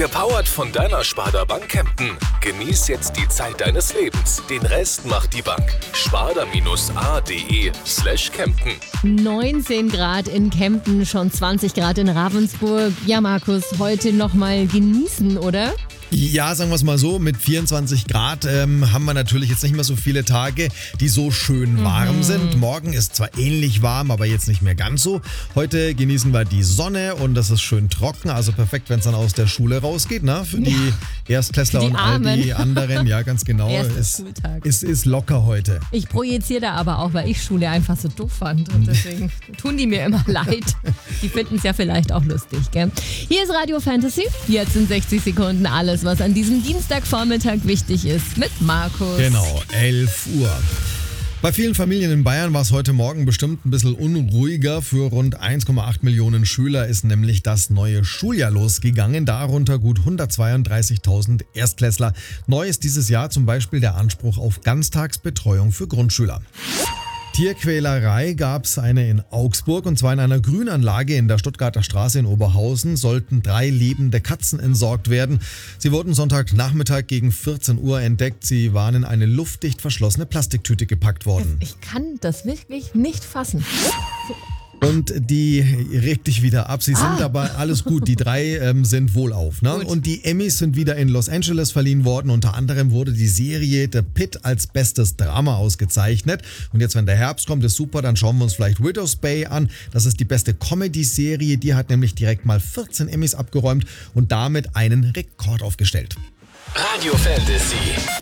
Gepowert von deiner Sparda Bank Kempten. Genieß jetzt die Zeit deines Lebens. Den Rest macht die Bank. sparda-a.de/Kempten. 19 Grad in Kempten, schon 20 Grad in Ravensburg. Ja, Markus, heute nochmal genießen, oder? Ja, sagen wir es mal so, mit 24 Grad haben wir natürlich jetzt nicht mehr so viele Tage, die so schön warm sind. Morgen ist zwar ähnlich warm, aber jetzt nicht mehr ganz so. Heute genießen wir die Sonne und das ist schön trocken, also perfekt, wenn es dann aus der Schule rausgeht, ne? Für die Erstklässler Die und all die Armen. anderen, ja ganz genau. Schultag. Ist locker heute. Ich projiziere da aber auch, weil ich Schule einfach so doof fand und deswegen tun die mir immer leid. Die finden es ja vielleicht auch lustig, gell? Hier ist Radio Fantasy, jetzt in 60 Sekunden alles, was an diesem Dienstagvormittag wichtig ist, mit Markus. Genau, 11 Uhr. Bei vielen Familien in Bayern war es heute Morgen bestimmt ein bisschen unruhiger. Für rund 1,8 Millionen Schüler ist nämlich das neue Schuljahr losgegangen, darunter gut 132.000 Erstklässler. Neu ist dieses Jahr zum Beispiel der Anspruch auf Ganztagsbetreuung für Grundschüler. Tierquälerei gab es eine in Augsburg, und zwar in einer Grünanlage in der Stuttgarter Straße in Oberhausen sollten 3 lebende Katzen entsorgt werden. Sie wurden Sonntagnachmittag gegen 14 Uhr entdeckt. Sie waren in eine luftdicht verschlossene Plastiktüte gepackt worden. Ich kann das wirklich nicht fassen. Und die regt dich wieder ab. Sie sind dabei, alles gut, die 3 sind wohlauf. Ne? Gut. Und die Emmys sind wieder in Los Angeles verliehen worden. Unter anderem wurde die Serie The Pitt als bestes Drama ausgezeichnet. Und jetzt, wenn der Herbst kommt, ist super, dann schauen wir uns vielleicht Widow's Bay an. Das ist die beste Comedy-Serie. Die hat nämlich direkt mal 14 Emmys abgeräumt und damit einen Rekord aufgestellt. Radio Fantasy.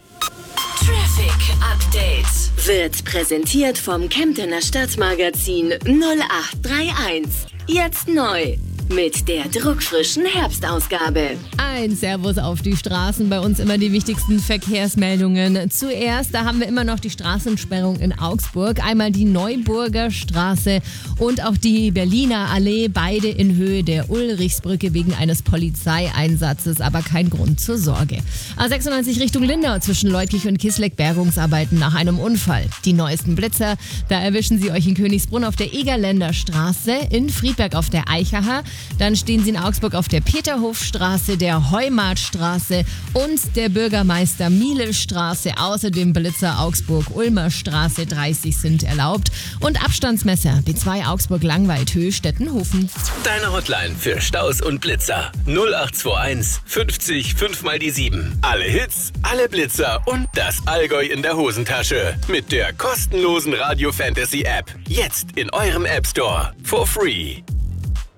Traffic Update wird präsentiert vom Kemptener Stadtmagazin 0831. Jetzt neu mit der druckfrischen Herbstausgabe. Ein Servus auf die Straßen, bei uns immer die wichtigsten Verkehrsmeldungen. Zuerst, da haben wir immer noch die Straßensperrung in Augsburg. Einmal die Neuburger Straße und auch die Berliner Allee, beide in Höhe der Ulrichsbrücke wegen eines Polizeieinsatzes, aber kein Grund zur Sorge. A96 Richtung Lindau zwischen Leutkirch und Kisleck, Bergungsarbeiten nach einem Unfall. Die neuesten Blitzer, da erwischen Sie euch in Königsbrunn auf der Egerländer Straße, in Friedberg auf der Eichacher. Dann stehen Sie in Augsburg auf der Peterhofstraße, der Heumartstraße und der Bürgermeister-Miele-Straße. Außerdem Blitzer Augsburg-Ulmer Straße 30 sind erlaubt. Und Abstandsmesser B2 Augsburg-Langweid-Höhe Stettenhofen. Deine Hotline für Staus und Blitzer. 0821 50 5 mal die 7. Alle Hits, alle Blitzer und das Allgäu in der Hosentasche. Mit der kostenlosen Radio Fantasy App. Jetzt in eurem App Store. For free.